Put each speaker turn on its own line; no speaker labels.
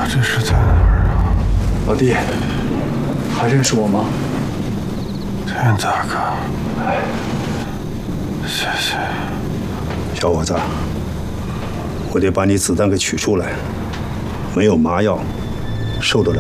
这是在哪儿啊？
老弟，还认识我吗？
田大哥，谢谢。
小伙子，我得把你子弹给取出来，没有麻药，受得了